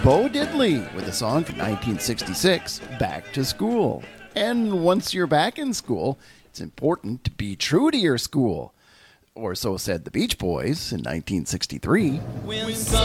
Bo Diddley with a song from 1966, Back to School. And once you're back in school, it's important to be true to your school. Or so said the Beach Boys in 1963.